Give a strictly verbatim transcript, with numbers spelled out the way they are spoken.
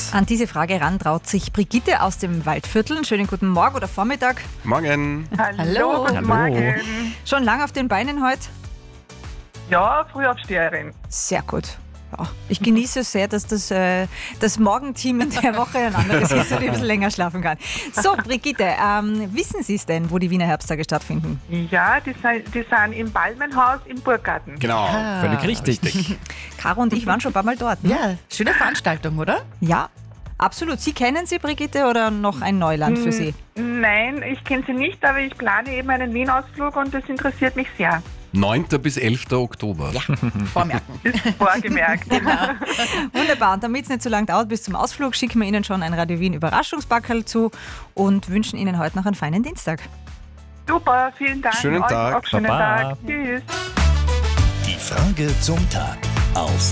An diese Frage ran traut sich Brigitte aus dem Waldviertel. Schönen guten Morgen oder Vormittag. Morgen. Hallo, guten Hallo. Morgen. Schon lang auf den Beinen heute? Ja, Frühaufsteherin. Sehr gut. Ja, ich genieße es sehr, dass das, äh, das Morgenteam in der Woche ein anderes ist und ich ein bisschen länger schlafen kann. So, Brigitte, ähm, wissen Sie es denn, wo die Wiener Herbsttage stattfinden? Ja, die sind, die sind im Balmenhaus im Burggarten. Genau, Ah, völlig richtig. Caro und ich waren schon ein paar Mal dort. Ne? Ja, schöne Veranstaltung, oder? Ja, absolut. Sie kennen sie, Brigitte, oder noch ein Neuland für Sie? Nein, ich kenne sie nicht, aber ich plane eben einen Wien-Ausflug und das interessiert mich sehr. neunten bis elften Oktober. Ja, vormerken. Ist vorgemerkt. Wunderbar. Und damit es nicht so lange dauert bis zum Ausflug, schicken wir Ihnen schon ein Radio Wien Überraschungsbackerl zu und wünschen Ihnen heute noch einen feinen Dienstag. Super, vielen Dank. Schönen Euch Tag. Auch schönen Baba. Tag. Tschüss. Die Frage zum Tag auf